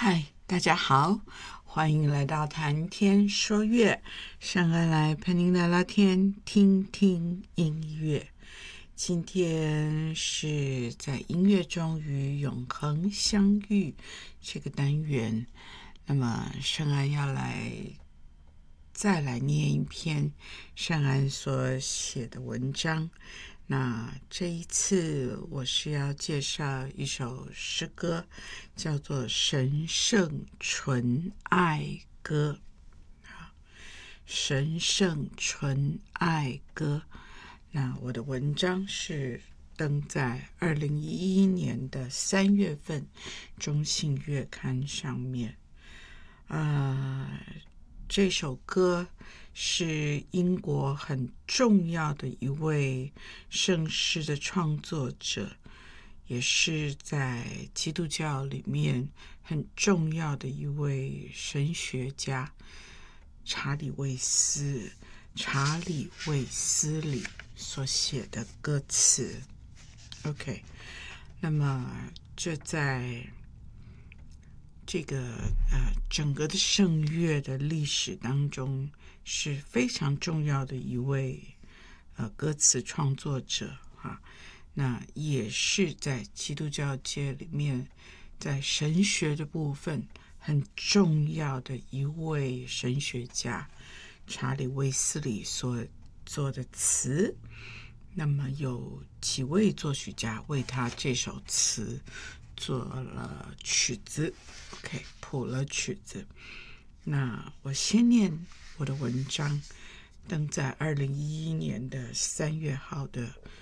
嗨，大家好，欢迎来到谈天说乐，圣恩来陪您聊聊天，听听音乐。今天是在音乐中与永恒相遇这个单元，那么圣安要再来念一篇圣安所写的文章。那这一次我是要介绍一首诗歌，叫做《神圣纯爱歌》。神圣纯爱歌。那我的文章是登在2011年的3月份中信月刊上面。这首歌是英国很重要的一位圣诗的创作者，也是在基督教里面很重要的一位神学家，查理卫斯理所写的歌词。 OK， 那么这在这个整个的圣乐的历史当中是非常重要的一位歌词创作者那也是在基督教界里面在神学的部分很重要的一位神学家，查理卫斯理所做的词。那么有几位作曲家为他这首词做了曲子， OK， 谱了曲子。那我先念我的文章，登在2011年的3月号的